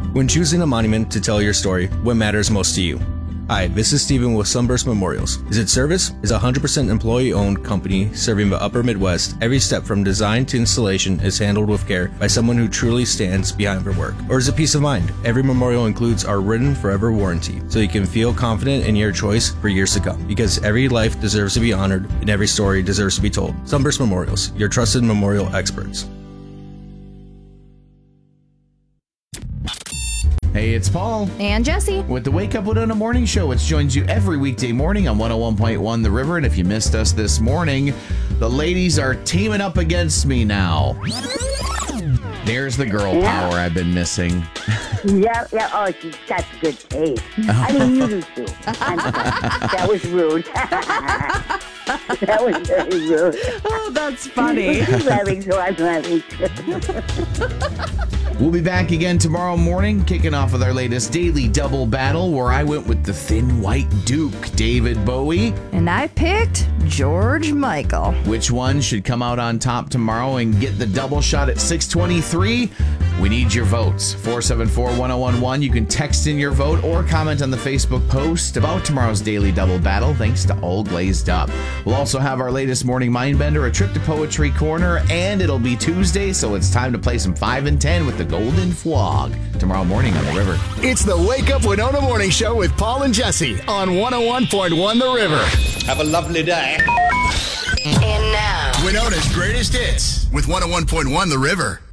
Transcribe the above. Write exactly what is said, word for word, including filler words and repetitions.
When choosing a monument to tell your story, what matters most to you? Hi, this is Steven with Sunburst Memorials. Is it service? Is a one hundred percent employee-owned company serving the upper Midwest. Every step from design to installation is handled with care by someone who truly stands behind their work. Or is it peace of mind? Every memorial includes our written forever warranty, so you can feel confident in your choice for years to come. Because every life deserves to be honored, and every story deserves to be told. Sunburst Memorials, your trusted memorial experts. Hey, it's Paul. And Jesse. With the Wake Up Winona Morning Show, which joins you every weekday morning on one oh one point one The River. And if you missed us this morning, the ladies are teaming up against me now. There's the girl Yeah. power I've been missing. Yeah, yeah. Oh, she's got good taste. I mean, you do too. I'm sorry. That was rude. That was very rude. Oh, that's funny. She's laughing, so I'm laughing too. We'll be back again tomorrow morning, kicking off with our latest daily double battle, where I went with the Thin White Duke, David Bowie. And I picked George Michael. Which one should come out on top tomorrow and get the double shot at six twenty-three? We need your votes. four seven four, one oh one one. You can text in your vote or comment on the Facebook post about tomorrow's daily double battle, thanks to All Glazed Up. We'll also have our latest morning Mindbender, a trip to Poetry Corner, and it'll be Tuesday, so it's time to play some five and ten with the Golden Flog tomorrow morning on The River. It's the Wake Up Winona Morning Show with Paul and Jesse on one oh one point one The River. Have a lovely day. And now, Winona's greatest hits with one oh one point one The River.